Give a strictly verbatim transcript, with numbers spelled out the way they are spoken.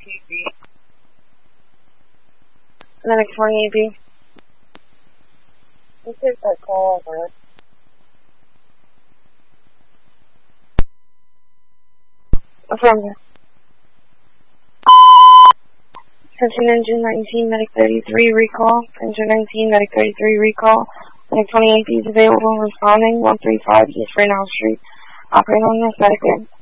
B. Medic twenty-eight B. You take that call over. Affirmative. Attention engine nineteen, medic thirty-three, recall. Engine nineteen, medic thirty-three, recall. Medic twenty-eight B is available and responding. one three five East Renown Street. Operating on the static end.